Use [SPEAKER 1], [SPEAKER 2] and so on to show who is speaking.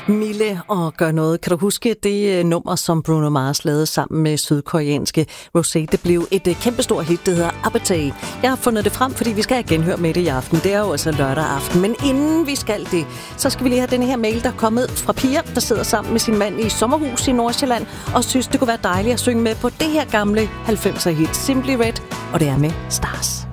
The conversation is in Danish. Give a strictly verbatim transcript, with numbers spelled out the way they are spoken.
[SPEAKER 1] Mille og gør noget. Kan du huske det nummer, som Bruno Mars lavede sammen med sydkoreanske Rosé? Det blev et kæmpestort hit, det hedder Appetite. Jeg har fundet det frem, fordi vi skal have genhør med det i aften. Det er jo altså lørdag aften. Men inden vi skal det, så skal vi lige have den her mail, der er kommet fra Pia, der sidder sammen med sin mand i sommerhus i Nordsjælland, og synes, det kunne være dejligt at synge med på det her gamle halvfemser hit, Simply Red, og det er med Stars.